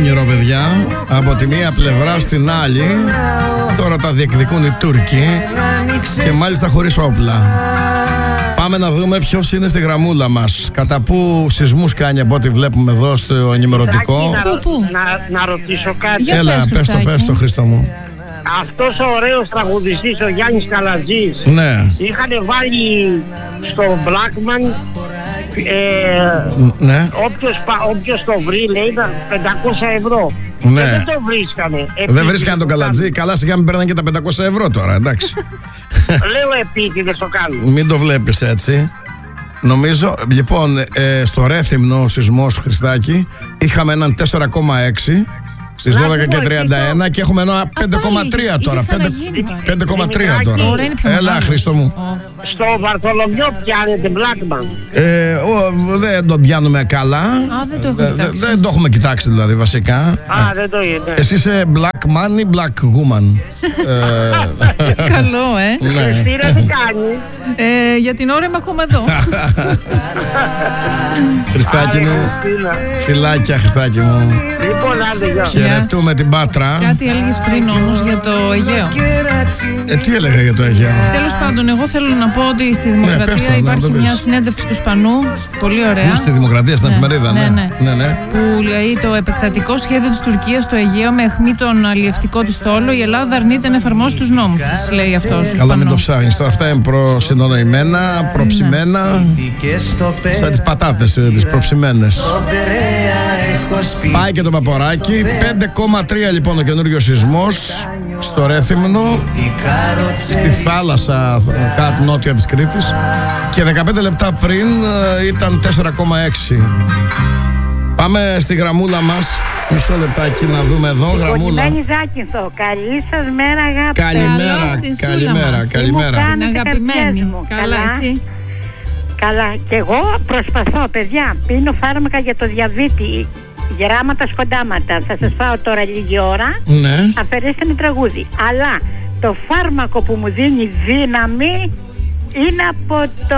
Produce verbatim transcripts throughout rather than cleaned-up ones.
όνειρο, παιδιά. Από τη μία πλευρά στην άλλη. Τώρα τα διεκδικούν οι Τούρκοι. Και μάλιστα χωρίς όπλα. Πάμε να δούμε ποιος είναι στη γραμμούλα μας. Κατά πού σεισμούς κάνει από ό,τι βλέπουμε εδώ στο ενημερωτικό. Να, να, να ρωτήσω κάτι. Για Έλα, πες το, πες το, Χρήστο μου. Αυτός ο ωραίος τραγουδιστής, ο Γιάννης Καλατζής, Ναι. είχαν βάλει στο Blackman, ε, Ναι. όποιος, όποιος το βρει, λέει, πεντακόσια ευρώ. Ναι. Και δεν το βρίσκανε. Δεν βρίσκανε τον Καλατζή. Καλά, σιγά μην παίρνανε και τα πεντακόσια ευρώ τώρα, εντάξει. Λέω επίτηδες το κάνουν. Μην το βλέπεις έτσι. Νομίζω, λοιπόν, ε, στο Ρέθυμνο ο σεισμός, Χριστάκη, είχαμε έναν τέσσερα κόμμα έξι στις δώδεκα και τριάντα ένα και έχουμε ένα πέντε κόμμα τρία τώρα. πέντε κόμμα τρία τώρα. Έλα, Χρήστο μου. Στο Βαρθολομιό πιάνετε Blackman. Ε, ο, δεν το πιάνουμε καλά. Α, δεν το έχουμε Ε, κοιτάξει. δεν το έχουμε κοιτάξει δηλαδή βασικά. Α, δεν το είδε. Εσύ είσαι black man ή black woman? ε, Καλό, ε. ναι. Χριστίνα τι κάνει. ε. Για την ώρα είμαι ακόμα εδώ. Χριστάκη Άρε, μου, Χριστίνα. φιλάκια Χριστάκη μου. Λοιπόν, άντε, γεια. Χαιρετούμε την Πάτρα. Κάτι έλεγες πριν όμως για το Αιγαίο. Ε, τι έλεγα για το Αιγαίο? Τέλος πάντων, εγώ θέλω να πω ότι στη πες Δημοκρατία το, ναι, υπάρχει το πες. μια συνέντευξη του Σπανού, πολύ ωραία. Πού, στη Δημοκρατία, στην Ναι, εφημερίδα, ναι, ναι. ναι. ναι, ναι. Που λέει το επεκτατικό σχέδιο της Τουρκίας στο Αιγαίο με αιχμή τον αλλιευτικό της στόλο, η Ελλάδα αρνείται να εφαρμόσει τους νόμους της, λέει αυτός. Καλά, μην το ψάχνεις τώρα. Αυτά είναι προσυνονοημένα, προψημένα. Σαν τις πατάτες, ε, τις προψημένες. Πάει και το παποράκι. πέντε κόμμα τρία λοιπόν ο καινούριος σεισμός στο Ρέθυμνο, στη θάλασσα κάτω νότια της Κρήτης, και δεκαπέντε λεπτά πριν ε, ήταν τέσσερα κόμμα έξι. Πάμε στη γραμμούλα μας. Μισό λεπτάκι να δούμε εδώ. Γραμμούλα. Κοκκιμένη Ζάκυνθο, καλή σας μέρα, αγάπη. Καλημέρα, Καλώς τη Σούλα καλημέρα, μας. καλημέρα. Μου Την κάνετε αγαπημένη. καρδιές μου. Καλά, Καλά. εσύ. Καλά, και εγώ προσπαθώ, παιδιά. Πίνω φάρμακα για το διαβήτη. Γεράματα, σκοντάματα. Θα σας πάω τώρα λίγη ώρα. Ναι. Αφαιρέστε με τραγούδι. Αλλά το φάρμακο που μου δίνει δύναμη είναι από το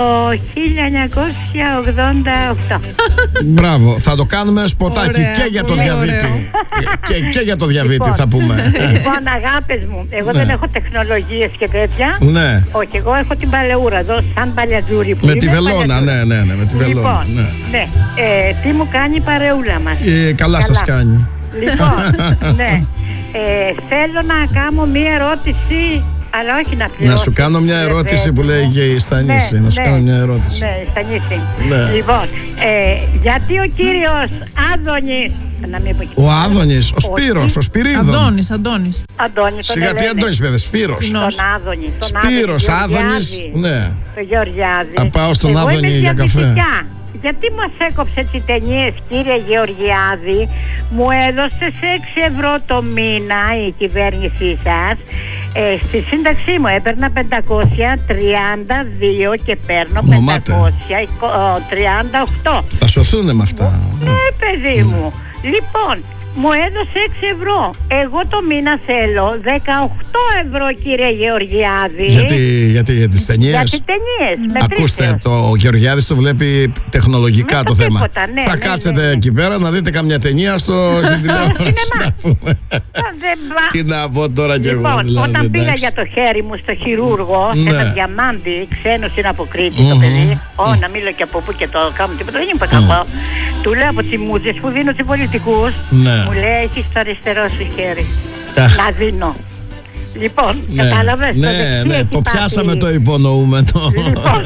χίλια εννιακόσια ογδόντα οκτώ. Μπράβο, θα το κάνουμε σποτάκι. Ωραία, Και για το πολύ διαβήτη. και, και για το διαβήτη Λοιπόν. θα πούμε. Λοιπόν, αγάπες μου, εγώ Ναι. δεν έχω τεχνολογίες και τέτοια. Ναι. Όχι, εγώ έχω την παλαιούρα εδώ, σαν παλιατζούρι που Με είμαι, τη βελόνα, παλιατζούρι. ναι, ναι, ναι, με τη βελόνα. Λοιπόν, Ναι. ναι. Ε, τι μου κάνει η παρεούλα μας. Ε, καλά σας κάνει. Λοιπόν, ναι. Ε, θέλω να κάνω μία ερώτηση, αλλά όχι να πληρώσω. Να σου κάνω μια ερώτηση που λέει και η Στανίση. Ναι, Να σου ναι. κάνω μια ερώτηση. Ναι, Στανίση. Ναι. Λοιπόν, ε, γιατί ο κύριος Άδωνης, να μην πω και- Ο Άδωνης, ο Σπύρος, ο Σπυρίδων. Αντώνης, Αντώνης. Αντώνη, τον Σιγά τι λένε. Αντώνης, παιδε, Σπύρος. Κοινό. Τον Άδωνη. Τον Σπύρος, Άδωνη, Άδωνης, Γεωργιάδη. ναι. Το Γεωργιάδη. Θα πάω στον Εγώ Άδωνη είμαι για καφέ. διαιτητικά. Γιατί μας έκοψε τις ταινίες, κύριε Γεωργιάδη? Μου έδωσε σε έξι ευρώ το μήνα η κυβέρνησή σας. Ε, στη σύνταξή μου έπαιρνα πεντακόσια τριάντα δύο και παίρνω Ονομάτε. πεντακόσια τριάντα οκτώ. Θα σωθούνε με αυτά. Ναι, παιδί μου. Λοιπόν, μου έδωσε έξι ευρώ. Εγώ το μήνα θέλω δεκαοκτώ ευρώ, κύριε Γεωργιάδη. Γιατί, γιατί για τις Για ταινίες. τις ταινίες. Ακούστε, μετρήσεως. το ο Γεωργιάδης το βλέπει τεχνολογικά Με το το θέμα. τίποτα, ναι, Θα ναι, κάτσετε ναι, ναι. εκεί πέρα να δείτε καμιά ταινία στο στην τηλεόραση. να πούμε. Δεν πα- Τι να πω τώρα κι εγώ. Λοιπόν, δηλαδή, όταν πήγα εντάξει. για το χέρι μου στο χειρούργο, Ναι. ένα διαμάντι, ξένος είναι από Κρήτη το Μμμ. παιδί. Ω, να μιλώ και από πού και το κάνω τίποτα, δεν είπα κακό. Του λέω από τσιμούτζες που δίνω σε πολιτικούς, Ναι. μου λέει έχεις το αριστερό σου χέρι. Α. Να δίνω. Λοιπόν, Ναι, κατάλαβες, το ναι, δεξί ναι, έχει το πάθει. πιάσαμε το υπονοούμενο. Λοιπόν,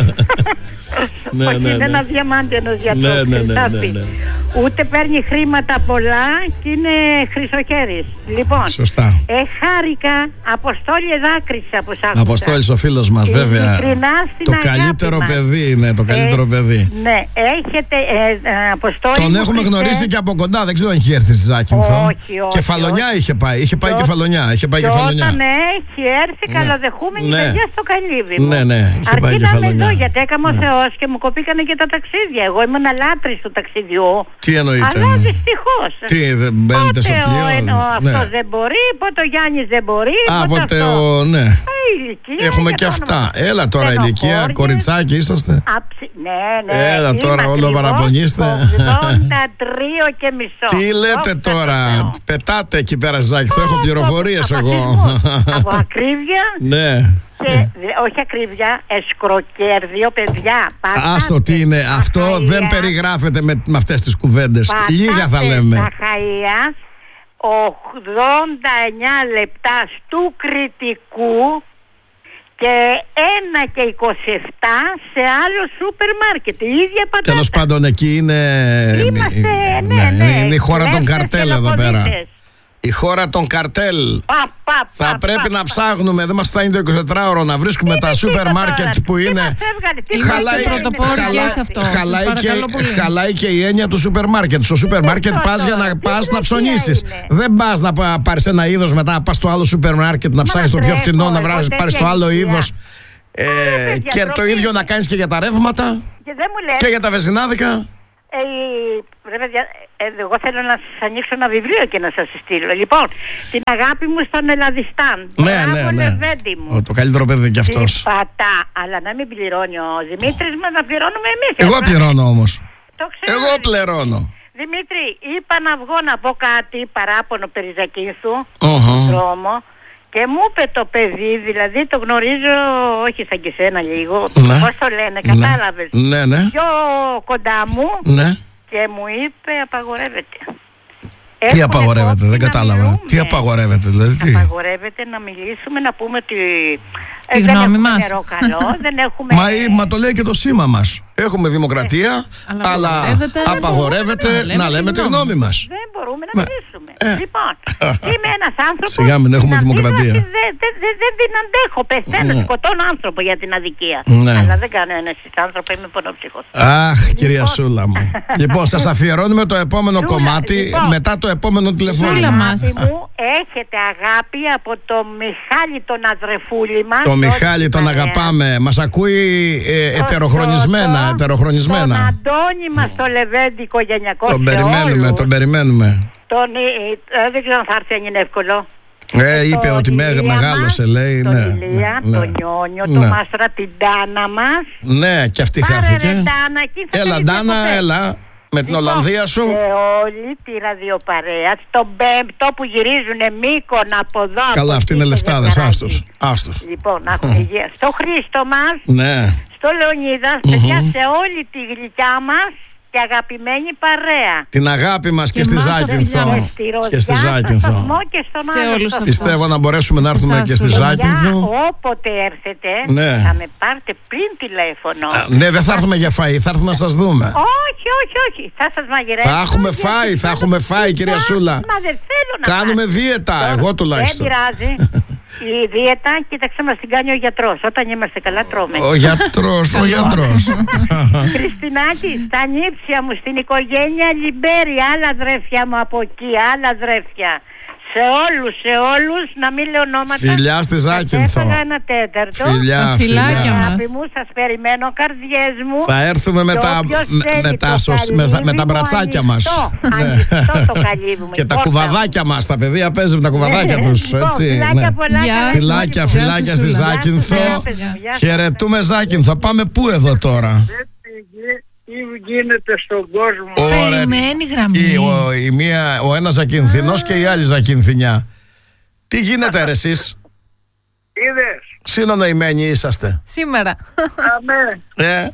Ναι, όχι, ναι, είναι ναι. ένα διαμάντι ενός γιατρού. Ναι, ναι, ναι, Χριστάφη. ναι, ναι. Ούτε παίρνει χρήματα πολλά και είναι χρυσοχέρης. Λοιπόν, Σωστά. ε, χάρηκα, Αποστόλη δάκρυσα που σ' άκουσα. Αποστόλης ο φίλος μας, βέβαια. Ειλικρινά στην Το αγάπη καλύτερο μας. παιδί είναι, το καλύτερο Ε, παιδί. Ναι, έχετε, ε, ε, Αποστόλη. Τον μου, έχουμε Χριστέ. γνωρίσει και από κοντά, δεν ξέρω αν είχε έρθει στη Ζάκυνθο. Όχι, όχι, Κεφαλονιά όχι. είχε πάει, είχε πάει Και ό- κεφαλονιά, είχε πάει Και κεφαλονιά. όταν έχει έρθει καλοδεχούμενη Ναι. παιδιά στο καλύβι μου. Ναι, ναι, είχε πάει Αρκεί να είμαι κεφαλονιά. εδώ γιατί έκανα ο Ναι. Θεός και μου κοπήκανε και τα ταξίδια. Εγώ ήμουν λάτρης του ταξιδιού. Τι εννοείται. Αλλά δυστυχώς. Τι, δεν μπαίνετε Πότε στο ο, πλοίο. ενώ αυτός Ναι. δεν μπορεί, πότε ο Γιάννης δεν μπορεί, Α, πότε ποτέ αυτό. ο. Ναι. Ε, ηλικία. Έχουμε για και το αυτά. όνομα. Έλα τώρα ηλικία, Στενοχώριες. κοριτσάκι είσαστε. Αψι... Ναι, ναι. Έλα τώρα, είμαι όλο ακριβώς παραπονείστε. ογδόντα τρία και μισό. Τι λέτε Δόξα τώρα, τω Θεώ. πετάτε εκεί πέρα Ζάκυνθο, έχω Από- πληροφορίες από εγώ. αθλητισμούς. Από ακρίβεια Ναι. και δε- όχι ακρίβεια, εσκροκέρδιο, παιδιά. Πατάτε Άστο τι είναι, τα αυτό χαΐας, δεν περιγράφεται με, με αυτές τις κουβέντες. πατάτε Λίγα θα λέμε. τα χαΐας, ογδόντα εννιά λεπτά στου κριτικού και ένα και είκοσι επτά σε άλλο σούπερ μάρκετ. Η ίδια πατάτα. Τέλος πάντων εκεί είναι, Είμαστε, ναι, ναι. είναι η χώρα των Λέξτε καρτέλ εδώ στελεχοδίτες. πέρα. Η χώρα των καρτέλ. Πα, πα, Θα πα, πρέπει πα, να πα. ψάχνουμε, δεν μας φτάνει το εικοσιτετράωρο να βρίσκουμε Τι τα είναι σούπερ τίποτα μάρκετ τώρα, που τι είναι. μας έβγαλε, τι Είμαστε μας έβγαλε. πρωτοπόροι και χαλάει- σε αυτό. Σας χαλάει, παρακαλώ και, πολύ. χαλάει και η έννοια του σούπερ μάρκετ. Στο σούπερ μάρκετ αυτό πας για τώρα, να τι πας να βλακεία ψωνίσεις. είναι. Δεν πας να πα- πάρεις ένα είδος, μετά να πας στο άλλο σούπερ μάρκετ να ψάχνεις το πιο τρέχω, φτηνό, να εγώ βράζεις- τέτοια πάρεις το άλλο ηλικία. είδος. Ε, παιδιά, και το ντροπή. ίδιο να κάνεις και για τα ρεύματα Και δεν μου λες, και για τα βενζινάδικα. ε, ρε παιδιά, ε, εγώ θέλω να σας ανοίξω ένα βιβλίο και να σας στείλω. Λοιπόν, την αγάπη μου στον Ελλαδιστάν. Ναι, Μπράβο, ναι, ναι. Λεβέντη μου. Ο, το καλύτερο παιδί κι αυτός. Τι πατά, αλλά να μην πληρώνει ο Δημήτρης μας, να πληρώνουμε εμείς. Εγώ ε, πληρώνω όμως. Το ξέρω. Εγώ πληρώνω. Δημήτρη, είπα να βγω να πω κάτι παράπονο περί Ζακίνθου Οχο. στον δρόμο και μου είπε το παιδί, δηλαδή το γνωρίζω, όχι σαν και σένα λίγο, Ναι. πώς το λένε, Ναι. κατάλαβες. Ναι, ναι. Πιο κοντά μου Ναι. και μου είπε απαγορεύεται. Τι Έχουμε απαγορεύεται, κόψει δεν να κατάλαβα. μιλούμε. Τι απαγορεύεται, δηλαδή. Τι. Απαγορεύεται να μιλήσουμε, να πούμε ότι Τη δεν γνώμη έχουμε μας. νερό καλό, δεν έχουμε... Μα, ή- μα το λέει και το σήμα μας. Έχουμε δημοκρατία, Αλλά αλλά απαγορεύεται- απαγορεύεται να λέμε να λέμε τη γνώμη μας. Δεν μπορούμε να Μα- μιλήσουμε. ε. Λοιπόν, είμαι ένας άνθρωπος... Σιγά μην έχουμε την δημοκρατία. αντίδραση Δεν δεν δεν δεν την αντέχω. Πεθαίνω, Ναι. σκοτώνω άνθρωπο για την αδικία. Ναι. Αλλά δεν κάνω ένα εσείς άνθρωπο, είμαι πονόψυχος. Αχ, κυρία Σούλα μου. Λοιπόν, σας αφιερώνουμε το επόμενο Σούλα, κομμάτι λοιπόν. μετά το επόμενο Σούλα τηλεφώνημα. μας. Αγάπη μου, έχετε αγάπη από το Μιχάλη τον αδρεφούλη μας. Το όλη Μιχάλη την τον παρέα. αγαπάμε. Μας ακούει ε, Το- ετεροχρονισμένα. το- Τον ετεροχρονισμένα. Αντώνη μας το Λεβέντη οικογενειακό. Τον σε περιμένουμε, όλους. τον περιμένουμε. Τον, ε, ε, δεν ξέρω αν θα έρθει αν είναι εύκολο. Ε, είπε Τον ότι με, Ηλία μεγάλωσε, μας, λέει. Τον Ναι, Ηλία, ναι, τον ναι. Νιόνιο, Ναι. τον Μάστρα, την Τάνα μας. Ναι, και αυτή Πάρε ρε χάθηκε. Τάνα, εκεί θα Έλα, κάνεις Ντάνα, διακοπές. έλα. Με την Λοιπόν, Ολλανδία σου. σε όλη τη ραδιοπαρέα, στον Πέμπτο που γυρίζουνε Μύκονα από εδώ. Καλά, από αυτοί εκεί, είναι στο λεφτάδες, ζευγαράκι. άστος. Άστος. Λοιπόν, να έχουμε υγεία. Στο Χρήστο μας, Ναι. στο Λεωνίδα, παιδιά, σε όλη τη γλυκιά μας και αγαπημένη παρέα. Την αγάπη μας και, Και στη εμάς τα Ζάκυνθο. φιλιά μας. Στη Και στη Ροζιά, στο Ζάκυνθο. σταθμό και στον Σε άλλο όλους σταθμό. αυτούς. Πιστεύω να μπορέσουμε να Σε έρθουμε εσάς, και στη Σούλα. Ζάκυνθο. Για όποτε έρθετε, Ναι. θα με πάρετε πριν τηλέφωνο. Α, Ναι, δεν θα έρθουμε για φαΐ, θα έρθουμε να σας δούμε. Όχι, όχι, όχι. Θα σας μαγειρέψω. Θα έχουμε γιατί φάει, θα θέλω έχουμε φάει, φυσικά, κυρία Σούλα. Μα δεν θέλω να Κάνουμε φάω. δίαιτα, Τώρα, εγώ τουλάχιστον. Δεν πειράζει. Η δίαιτα, κοίταξε, μας την κάνει ο γιατρός. Όταν είμαστε καλά τρώμε. Ο γιατρός, ο γιατρός. Χριστινάκη, στα νύψια μου, στην οικογένεια Λιμπέρι, άλλα αδρέφια μου από εκεί, άλλα αδρέφια. Σε όλους, σε όλους, να μην λέω ονόματα. Φιλιά στη Ζάκυνθο. Σας έφαγα ένα τέταρτο. Φιλιά, Τα φιλάκια φιλιά. μας. Αγάπη μου, σας περιμένω, καρδιές μου. Θα έρθουμε με Και τα, όποιος με, θέλει με τα, το σωσ- με, καλύβι με τα μου, μπρατσάκια μας. ανοιχτό, Ναι. ανοιχτό το καλύβι μου, Και η τα πόρτα κουβαδάκια μας, τα παιδιά παίζουν με τα κουβαδάκια τους, Λοιπόν, έτσι. φιλάκια ναι. πολλά, Γεια καλά. σας. Φιλάκια, Γεια σου, φιλάκια στη Σούλα. Ζάκυνθο. Γεια σας, παιδιά. Γεια σας. Χαιρετούμε Ζάκυνθο. Πάμε πού εδώ τώρα? Τι γίνεται στον κόσμο. Ωραία. Περιμένει Η- γραμμή. ο, η μία, ο ένας Ζακυνθινός και η άλλη Ζακυνθινιά. Τι γίνεται ρε εσείς? Είδες. Συνονοημένοι είσαστε. Σήμερα. Αμέ. Ε?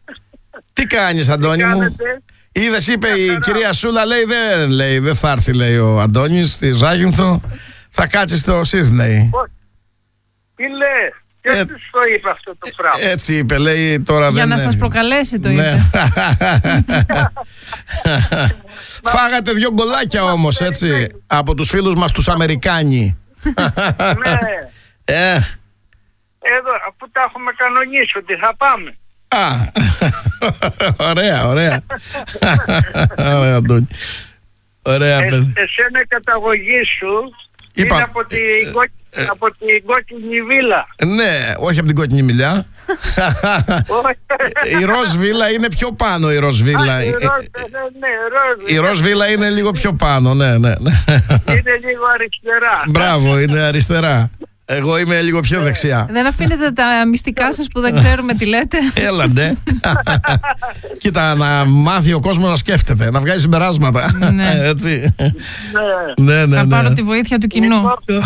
Τι κάνεις Αντώνη μου? Κάνετε. Είδες, είπε η κυρία Σούλα, λέει δεν, λέει, δεν θα έρθει, λέει ο Αντώνης στη Ζάκυνθο. Θα κάτσει στο Σίδνεϊ. Τι λες. Ε, Ποιος τους το είπε αυτό το πράγμα. Έτσι είπε, λέει τώρα Για δεν να σας έρθει. προκαλέσει το Ναι. είπε. Φάγατε δυο γκολάκια όμως, έτσι, από τους φίλους μας τους Αμερικάνοι. Ναι. Ε, Εδώ, αφού τα έχουμε κανονίσει ότι θα πάμε. α, ωραία, ωραία. Ωραία, Αντώνη. Ωραία, Ε, παιδί. εσένα η καταγωγή σου Είπα, είναι από την, ε, κόκκι- ε, από την κόκκινη βίλα. Ναι, όχι από την κόκκινη μιλιά. Όχι. Η ροζ βίλα είναι πιο πάνω, η ροζ βίλα. Α, η Ε, ροζ, ναι, ναι, ροζ. Η ροζ βίλα είναι λίγο πιο πάνω, ναι, ναι, ναι. Είναι λίγο αριστερά. Μπράβο, είναι αριστερά. Εγώ είμαι λίγο πιο δεξιά. Δεν αφήνετε τα μυστικά σας που δεν ξέρουμε τι λέτε. Έλαντε. Κοίτα, να μάθει ο κόσμος να σκέφτεται, να βγάζει συμπεράσματα. Ναι. Έτσι. Ναι. Ναι, ναι, Να πάρω ναι. τη βοήθεια του κοινού.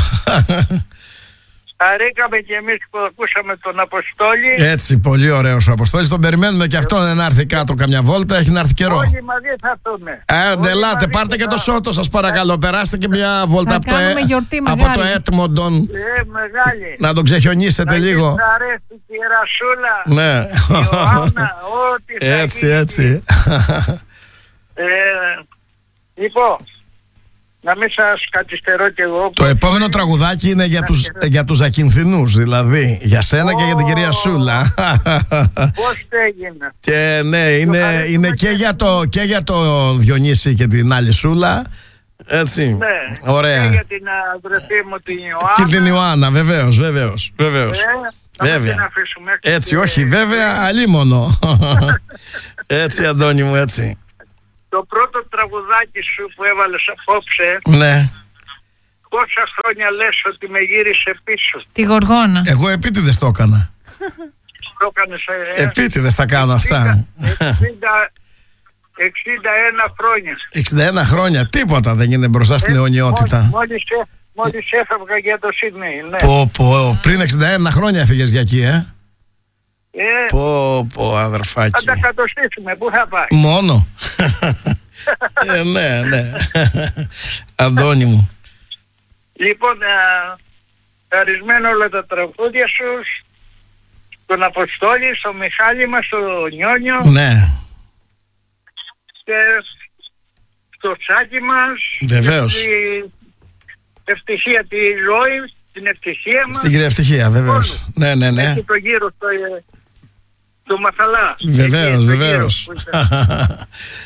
Χαρήκαμε και εμείς που ακούσαμε τον Αποστόλη. Έτσι, πολύ ωραίος ο Αποστόλης. Τον περιμένουμε και αυτό να έρθει κάτω καμιά βόλτα. Έχει να έρθει καιρό. Όλοι μαζί θα έρθουμε. Ε, ελάτε, πάρτε και το Σότο σας παρακαλώ. Περάστε και μια βόλτα Θα από το, κάνουμε ε, γιορτή από μεγάλη. το Έτμοντον. Ε, μεγάλη. Να τον ξεχιονίσετε λίγο. Θα αρέσει και η Ρασούλα. Ναι. Η Ιωάννα, ό,τι θα Έτσι, γίνει. έτσι. Ε, λοιπόν, να μην σας καθυστερώ κι εγώ. Το επόμενο τραγουδάκι είναι για τους, για τους Ακινθινούς, δηλαδή. Για σένα και για την κυρία Σούλα. Πώς έγινε. Και ναι, είναι, είναι και, για το, και για το Διονύση και την άλλη Σούλα. Έτσι. Ναι, Ωραία. και για την αδερφή μου την Ιωάννα. Και την Ιωάννα, βεβαίως, βεβαίως, βεβαίως. Ε, να μην Βέβαια. την αφήσουμε. Έτσι, Και όχι, βέβαια, αλίμονο. Έτσι, Αντώνη μου, έτσι. Το πρώτο τραγουδάκι σου που έβαλες απόψε, Ναι. πόσα χρόνια λες ότι με γύρισε πίσω. Τη Γοργόνα. Εγώ επίτηδες το έκανα. Το έκανες ε, Επίτηδες τα κάνω αυτά. εξήντα, εξήντα ένα χρόνια. εξήντα ένα χρόνια, τίποτα δεν είναι μπροστά στην Ε, αιωνιότητα. μόλις- Μόλις, ε- μόλις έφευγα για το Σίδνεϊ, ναι. Πω, πω, πριν εξήντα ένα χρόνια έφυγες για εκεί, ε. Ε, Πω, πω, θα αδερφάκι. τα κατοστήσουμε, πού θα πάει. Μόνο. ε, ναι, ναι. Αντώνη μου. Λοιπόν, α, χαρισμένα όλα τα τραγούδια σου, τον Αποστόλη, στον Μιχάλη μας, στον Νιόνιο Ναι, και στο τσάκι μας. βεβαίως. Την ευτυχία τη ζωή, την ευτυχία μας. Στην κυρία Ευτυχία, βεβαίως. Ναι, ναι, ναι. Έχει το γύρο στο, ε, το Μαθαλά. Βεβαίως, Εκεί, το βεβαίως. γύρο που ήταν.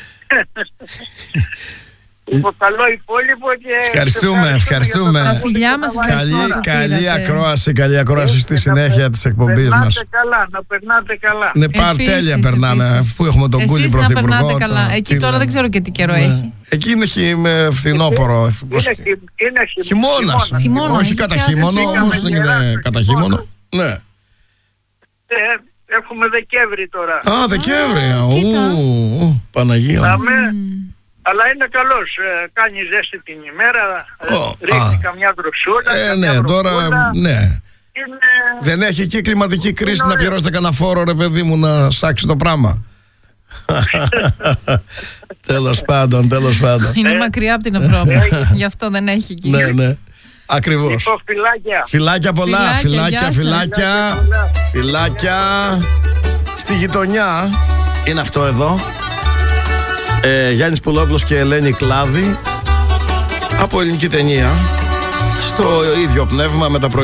Λοιπόν, καλό υπόλοιπο και... Ευχαριστούμε, ευχαριστούμε. για το Τα φιλιά μας, τραγούδι που ευχαριστούμε. Καλή, που καλή πήρατε. ακρόαση, καλή ακρόαση στη να συνέχεια πε- της εκπομπής περνάτε μας. καλά, να περνάτε καλά. Ναι, πάρα Επίσης, τέλεια περνάμε, επίσης. αφού έχουμε τον Κούλη Εσείς να πρωθυπουργό. περνάτε καλά. το- Εκεί τι τώρα λέμε. δεν ξέρω και τι καιρό Ναι. έχει. Εκεί είναι χει, με φθινόπωρο. Είναι, χει- είναι χει- Χειμώνας. Χειμώνα, Όχι έχει κατά πιάσει χειμώνα, χειμώνα. όμως δεν είναι κατά χειμώνα. Ναι. Ε, έχουμε Δεκέμβρη τώρα. Α, Δεκέμβρη. Α, Ου, κοίτα. ου, Παναγία. Να με- Αλλά είναι καλός. Ε, κάνει ζέστη την ημέρα. Ε, Ω, ρίχνει α. καμιά δροσούλα. Ε, καμιά ναι, τώρα, βροχούλα. ναι. Είναι... Δεν έχει εκεί κλιματική κρίση να ωραίο. πληρώσετε κανένα φόρο, ρε παιδί μου, να σάξει το πράγμα. Τέλος πάντων, τέλος πάντων. Είναι Ε, μακριά από την Ευρώπη. Γι' αυτό δεν έχει εκεί. Ναι, ναι. Ακριβώς. Λοιπόν, φιλάκια. Φιλάκια πολλά, Φιλάκια, φιλάκια, γεια σας. φιλάκια, φιλάκια. Στη γειτονιά είναι αυτό εδώ. Ε, Γιάννης Πουλόπουλος και Ελένη Κλάδη από ελληνική ταινία. Στο ίδιο πνεύμα με τα πρωινά.